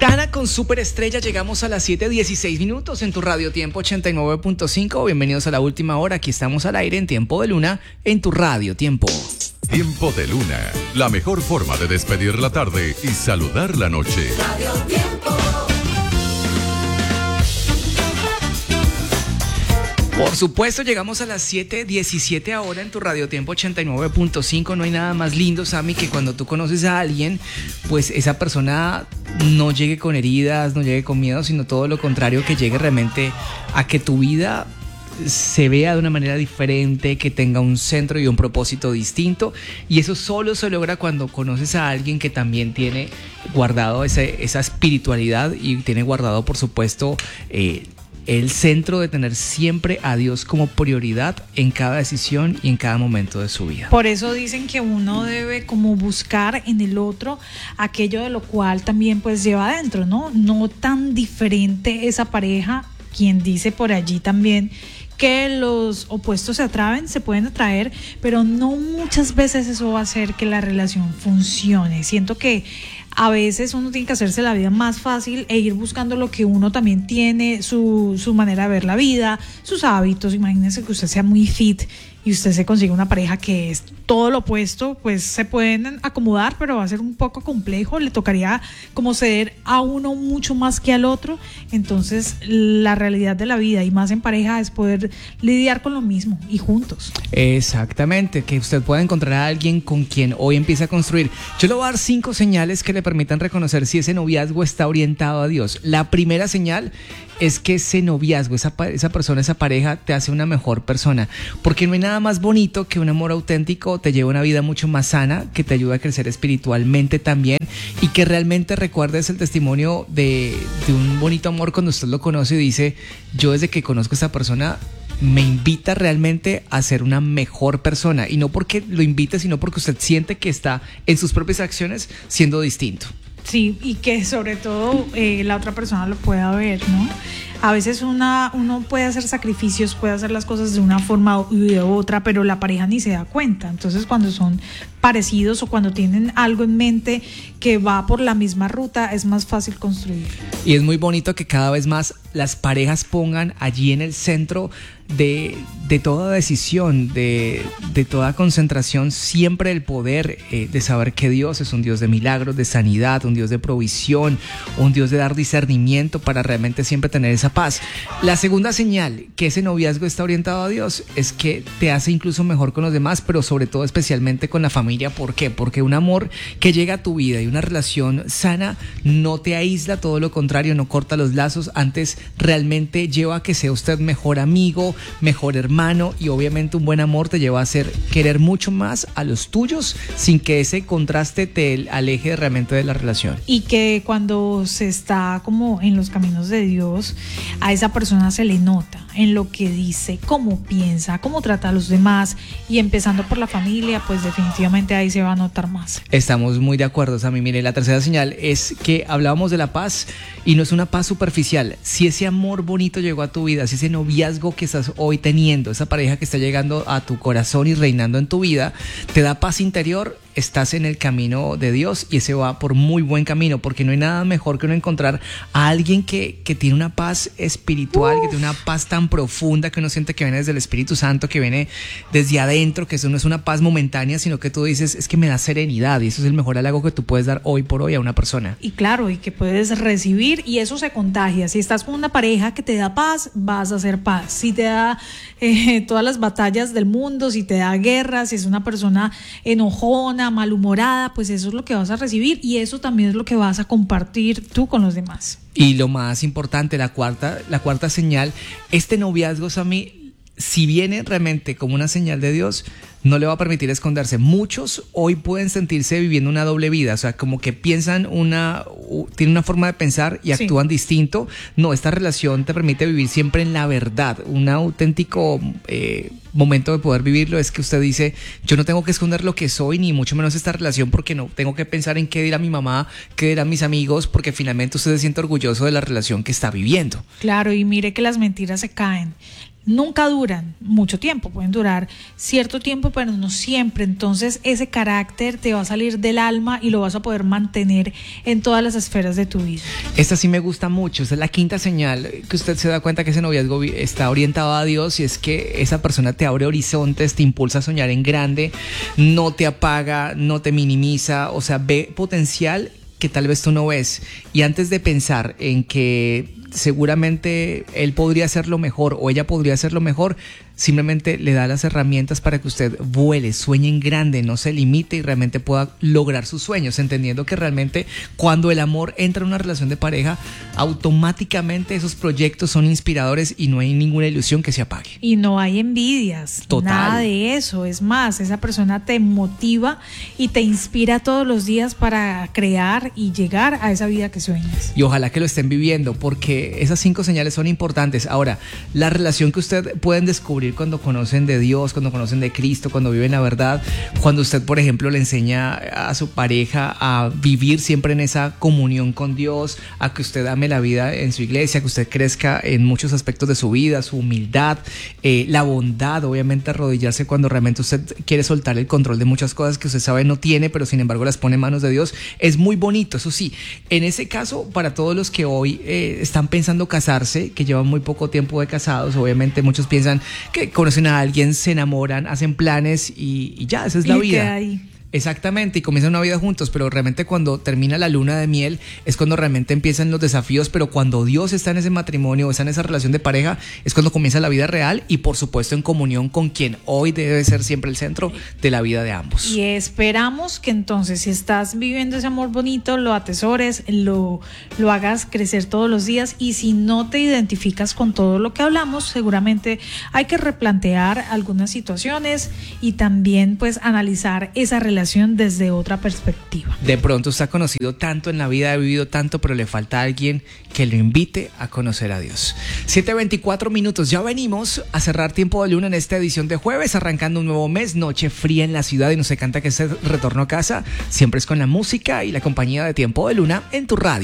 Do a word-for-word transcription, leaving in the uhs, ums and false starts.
Aitana con Superestrella, llegamos a las siete dieciséis minutos en tu Radio Tiempo ochenta y nueve punto cinco. Bienvenidos a la última hora, aquí estamos al aire en Tiempo de Luna, en tu Radio Tiempo. Tiempo de Luna, la mejor forma de despedir la tarde y saludar la noche. Radio Tiempo. Por supuesto, llegamos a las siete diecisiete ahora en tu Radio Tiempo ochenta y nueve punto cinco. No hay nada más lindo, Sammy, que cuando tú conoces a alguien, pues esa persona no llegue con heridas, no llegue con miedo, sino todo lo contrario, que llegue realmente a que tu vida se vea de una manera diferente, que tenga un centro y un propósito distinto. Y eso solo se logra cuando conoces a alguien que también tiene guardado ese, esa espiritualidad y tiene guardado, por supuesto, eh, el centro de tener siempre a Dios como prioridad en cada decisión y en cada momento de su vida. Por eso dicen que uno debe como buscar en el otro aquello de lo cual también pues lleva adentro, ¿no? No tan diferente esa pareja. Quien dice por allí también que los opuestos se atraen, se pueden atraer, pero no muchas veces eso va a hacer que la relación funcione. Siento que a veces uno tiene que hacerse la vida más fácil e ir buscando lo que uno también tiene, su, su manera de ver la vida, sus hábitos. Imagínense que usted sea muy fit y usted se consigue una pareja que es todo lo opuesto, pues se pueden acomodar, pero va a ser un poco complejo, le tocaría como ceder a uno mucho más que al otro. Entonces la realidad de la vida y más en pareja es poder lidiar con lo mismo y juntos. Exactamente, que usted pueda encontrar a alguien con quien hoy empieza a construir. Yo le voy a dar cinco señales que le permitan reconocer si ese noviazgo está orientado a Dios. La primera señal es que ese noviazgo, esa, esa persona, esa pareja te hace una mejor persona, porque no hay nada más bonito que un amor auténtico te lleva a una vida mucho más sana, que te ayuda a crecer espiritualmente también y que realmente recuerdes el testimonio de, de un bonito amor cuando usted lo conoce y dice: yo desde que conozco a esta persona me invita realmente a ser una mejor persona, y no porque lo invite, sino porque usted siente que está en sus propias acciones siendo distinto. Sí, y que sobre todo eh, la otra persona lo pueda ver, ¿no? A veces una, uno puede hacer sacrificios, puede hacer las cosas de una forma y de otra, pero la pareja ni se da cuenta. Entonces, cuando son parecidos o cuando tienen algo en mente que va por la misma ruta, es más fácil construir. Y es muy bonito que cada vez más las parejas pongan allí en el centro de, de toda decisión, de, de toda concentración, siempre el poder eh, de saber que Dios es un Dios de milagros, de sanidad, un Dios de provisión, un Dios de dar discernimiento para realmente siempre tener esa paz. La segunda señal que ese noviazgo está orientado a Dios es que te hace incluso mejor con los demás, pero sobre todo especialmente con la familia. ¿Por qué? Porque un amor que llega a tu vida y una relación sana no te aísla, todo lo contrario, no corta los lazos, antes realmente lleva a que sea usted mejor amigo, mejor hermano, y obviamente un buen amor te lleva a hacer querer mucho más a los tuyos sin que ese contraste te aleje realmente de la relación. Y que cuando se está como en los caminos de Dios, a esa persona se le nota en lo que dice, cómo piensa, cómo trata a los demás, y empezando por la familia, pues definitivamente ahí se va a notar más. Estamos muy de acuerdo, Sammy. Mire, la tercera señal es que hablábamos de la paz y no es una paz superficial. Si ese amor bonito llegó a tu vida, si ese noviazgo que estás hoy teniendo, esa pareja que está llegando a tu corazón y reinando en tu vida, te da paz interior, estás en el camino de Dios y ese va por muy buen camino, porque no hay nada mejor que uno encontrar a alguien que, que tiene una paz espiritual, Uf. que tiene una paz tan profunda que uno siente que viene desde el Espíritu Santo, que viene desde adentro, que eso no es una paz momentánea, sino que tú dices, es que me da serenidad, y eso es el mejor halago que tú puedes dar hoy por hoy a una persona. Y claro, y que puedes recibir, y eso se contagia. Si estás con una pareja que te da paz, vas a hacer paz. Si te da eh, todas las batallas del mundo, si te da guerra, si es una persona enojona, malhumorada, pues eso es lo que vas a recibir, y eso también es lo que vas a compartir tú con los demás. Y lo más importante, la cuarta, la cuarta señal, este noviazgo, Sammy, si viene realmente como una señal de Dios, no le va a permitir esconderse. Muchos hoy pueden sentirse viviendo una doble vida, o sea, como que piensan una, tienen una forma de pensar y actúan sí. distinto. No, esta relación te permite vivir siempre en la verdad. Un auténtico eh, momento de poder vivirlo es que usted dice, yo no tengo que esconder lo que soy, ni mucho menos esta relación, porque no tengo que pensar en qué dirá mi mamá, qué dirán mis amigos, porque finalmente usted se siente orgulloso de la relación que está viviendo. Claro, y mire que las mentiras se caen. nunca duran mucho tiempo, pueden durar cierto tiempo, pero no siempre. Entonces ese carácter te va a salir del alma y lo vas a poder mantener en todas las esferas de tu vida. Esta sí me gusta mucho, esa es la quinta señal que usted se da cuenta que ese noviazgo está orientado a Dios, y es que esa persona te abre horizontes, te impulsa a soñar en grande, no te apaga, no te minimiza, o sea, ve potencial que tal vez tú no ves, y antes de pensar en que seguramente él podría hacerlo mejor o ella podría hacerlo mejor, simplemente le da las herramientas para que usted vuele, sueñe en grande, no se limite y realmente pueda lograr sus sueños, entendiendo que realmente cuando el amor entra en una relación de pareja, automáticamente esos proyectos son inspiradores y no hay ninguna ilusión que se apague. Y no hay envidias, Total. Nada de eso. Es más, esa persona te motiva y te inspira todos los días para crear y llegar a esa vida que sueñas. Y ojalá que lo estén viviendo, porque esas cinco señales son importantes. Ahora, la relación que usted pueden descubrir cuando conocen de Dios, cuando conocen de Cristo, cuando viven la verdad, cuando usted, por ejemplo, le enseña a su pareja a vivir siempre en esa comunión con Dios, a que usted ame la vida en su iglesia, que usted crezca en muchos aspectos de su vida, su humildad, eh, la bondad, obviamente arrodillarse cuando realmente usted quiere soltar el control de muchas cosas que usted sabe no tiene, pero sin embargo las pone en manos de Dios, es muy bonito. Eso sí, en ese caso, para todos los que hoy eh, están pensando casarse, que llevan muy poco tiempo de casados, obviamente muchos piensan que conocen a alguien, se enamoran, hacen planes y, y ya, esa es la y vida. queda ahí. Exactamente, y comienzan una vida juntos, pero realmente cuando termina la luna de miel es cuando realmente empiezan los desafíos, pero cuando Dios está en ese matrimonio, está en esa relación de pareja, es cuando comienza la vida real y por supuesto en comunión con quien hoy debe ser siempre el centro de la vida de ambos. Y esperamos que entonces, si estás viviendo ese amor bonito, lo atesores, lo, lo hagas crecer todos los días, y si no te identificas con todo lo que hablamos, seguramente hay que replantear algunas situaciones y también pues analizar esa relación desde otra perspectiva. De pronto usted ha conocido tanto en la vida, ha vivido tanto, pero le falta alguien que lo invite a conocer a Dios. siete veinticuatro minutos, ya venimos a cerrar Tiempo de Luna en esta edición de jueves, arrancando un nuevo mes, noche fría en la ciudad, y nos encanta que este retorno a casa siempre es con la música y la compañía de Tiempo de Luna en tu radio.